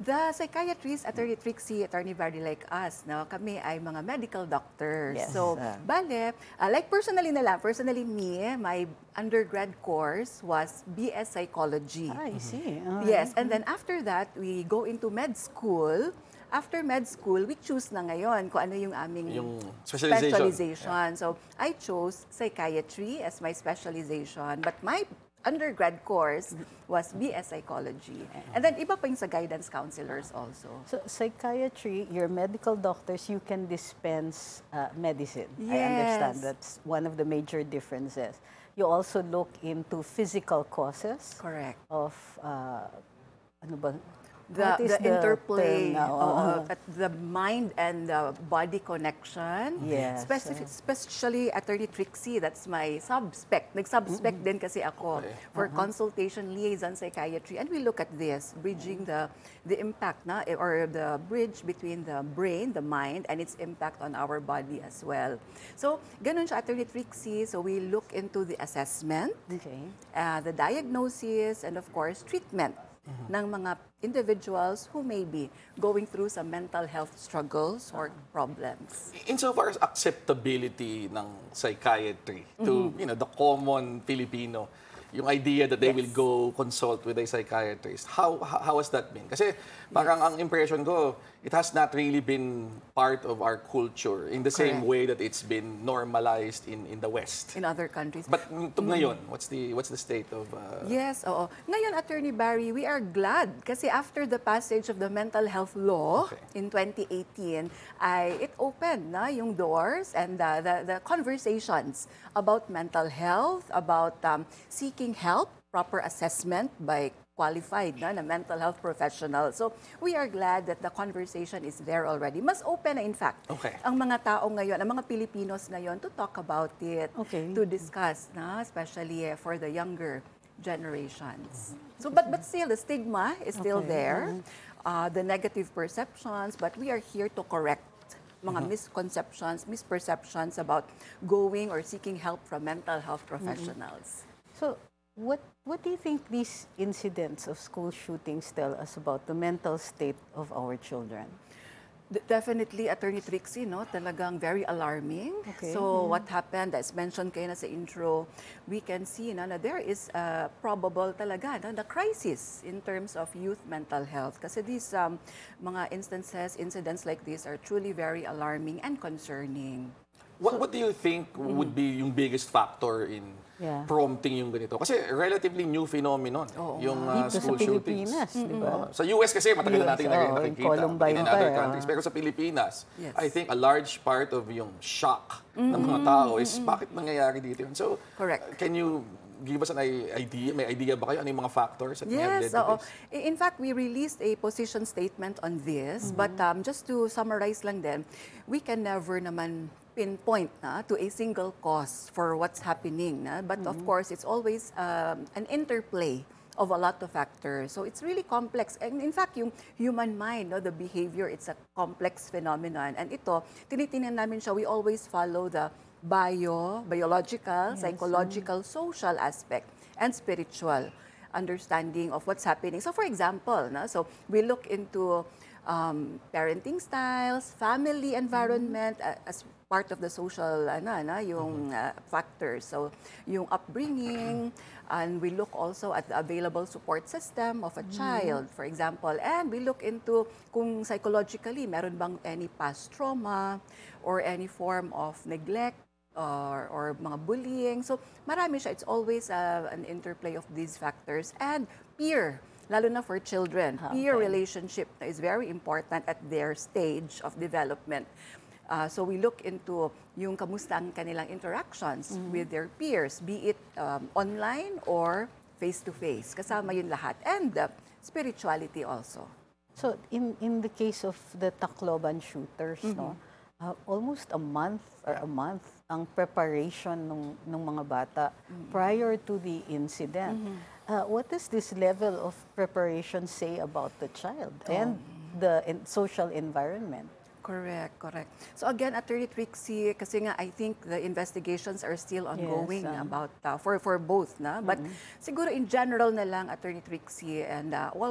The psychiatrists, Attorney Trixie, Attorney Barry, like us, no, kami ay mga medical doctors. Yes. So, bale, like personally me, my undergrad course was BS Psychology. I see. Yes, and then after that, we go into med school. After med school, we choose na ngayon kung ano yung aming Yung specialization. So, I chose psychiatry as my specialization. But my undergrad course was BS Psychology. And then iba pa yung sa guidance counselors also. So, psychiatry, your medical doctors, you can dispense medicine. I Yes. understand that's one of the major differences. You also look into physical causes Correct. of, ano ba? The What is interplay, term now? at the mind and the body connection. Yes. Especially Attorney Trixie, that's my sub-spec. Nag-sub-spec din kasi ako for consultation liaison psychiatry. And we look at this, bridging the impact, or the bridge between the brain, the mind, and its impact on our body as well. So, ganun siya, Attorney Trixie. So, we look into the assessment, Okay. the diagnosis, and of course, treatment ng mga individuals who may be going through some mental health struggles or problems. Insofar as acceptability ng psychiatry to the common Filipino, yung idea that they will go consult with a psychiatrist, how has that been? Kasi parang ang impression ko, it has not really been part of our culture in the same Correct. way that it's been normalized in the West. In other countries. But ngayon, what's the state of Yes, oo. Ngayon, Attorney Barry, we are glad kasi after the passage of the mental health law in 2018, it opened yung doors and the conversations about mental health, about seeking help, proper assessment by qualified na mental health professional. So, we are glad that the conversation is there already. Mas open na, in fact, ang mga tao ngayon, ang mga Pilipinos ngayon to talk about it, to discuss, especially for the younger generations. So, but still, the stigma is still there, the negative perceptions, but we are here to correct mga misconceptions, misperceptions about going or seeking help from mental health professionals. So, what do you think these incidents of school shootings tell us about the mental state of our children? Definitely, Attorney Trixie, talagang very alarming. So, what happened, as mentioned kayo na sa intro, we can see na there is probable talaga the crisis in terms of youth mental health. Kasi these mga incidents like this are truly very alarming and concerning. What do you think would be yung biggest factor in prompting yung ganito? Kasi relatively new phenomenon, yung Dito school sa shootings. Pilipinas, di ba? Sa US kasi matagal na natin nakikita Columbine in other countries. Pero sa Pilipinas, I think a large part of yung shock ng mga tao is bakit nangyayari dito yun? So, can you give us an idea? May idea ba kayo? Ano yung mga factors that may have led to this? In fact, we released a position statement on this. But just to summarize lang din, we can never naman pinpoint to a single cause for what's happening. But of course, it's always an interplay of a lot of factors. So it's really complex. And in fact, yung human mind, the behavior, it's a complex phenomenon. And ito, tinitingnan namin siya, we always follow the biological, psychological, social aspect, and spiritual understanding of what's happening. So for example, so we look into parenting styles, family environment as part of the social yung factors. So yung upbringing, and we look also at the available support system of a child, for example. And we look into kung psychologically, meron bang any past trauma or any form of neglect or mga bullying. So marami siya. It's always an interplay of these factors. And peer, lalo na for children, peer relationship is very important at their stage of development. So we look into yung kamusta ang kanilang interactions with their peers, be it online or face-to-face. Kasama yun lahat. And spirituality also. So in the case of the Tacloban shooters, almost a month ang preparation ng mga bata prior to the incident. What does this level of preparation say about the child and the social environment? Correct. So again, Attorney Trixie, kasi nga I think the investigations are still ongoing about for both, but siguro in general na lang, Attorney Trixie, and